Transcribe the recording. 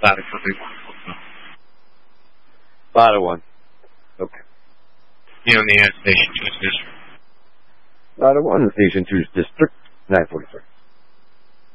Static for big one. Bottom one. Okay. You know, the Station 2's district. Bottom one, Station 2's district, 943.